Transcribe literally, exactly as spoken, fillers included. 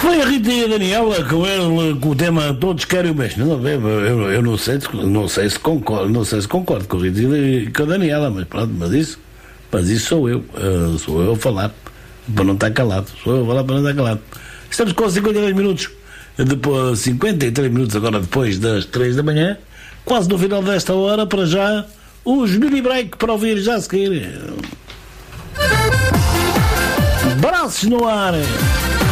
Foi a Rita e a Daniela com ele, com o tema Todos Querem o Mesmo. Não, eu, eu, eu não sei, não sei se concordo, não sei se concordo com a Rita e com a Daniela, mas pronto, mas isso, mas isso sou eu, uh, sou eu a falar, para não estar calado, sou eu a falar para não estar calado. Estamos com cinquenta e dois minutos, depois, cinquenta e três minutos agora depois das três da manhã, quase no final desta hora, para já, os mini break para ouvir já a seguir. Braços no ar.